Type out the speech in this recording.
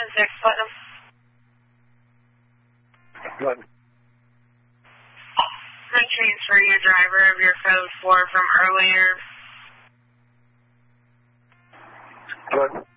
Putnam. Good. Can I transfer your driver of your code 4 from earlier? Good.